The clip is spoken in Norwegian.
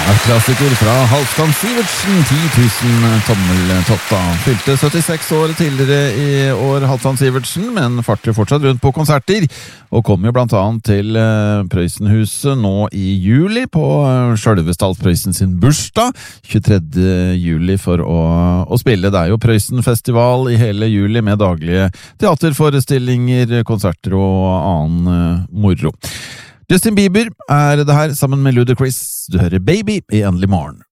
Klassiker fra Halvdan Sivertsen, 10 000 tommeltotta. Fylte 76 år tidligere i år, Halvdan Sivertsen, men farter fortsatt rundt på konserter, og kom jo blant annet til Prøysenhuset nå i juli på selveste Alf Prøysen sin bursdag, 23. juli for å spille. Det er jo Prøysenfestival i hele juli med daglige teaterforestillinger, konserter og annen moro. Justin Bieber er det her sammen med Ludacris. Du hører Baby i Endelig Morgen.